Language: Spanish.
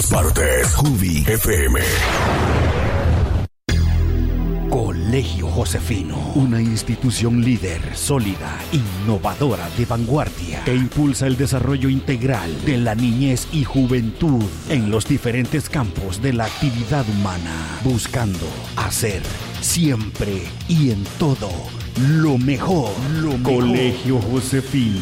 Partes Jubi FM. Colegio Josefino, una institución líder, sólida, innovadora, de vanguardia, que impulsa el desarrollo integral de la niñez y juventud en los diferentes campos de la actividad humana, buscando hacer siempre y en todo lo mejor. Colegio Josefino.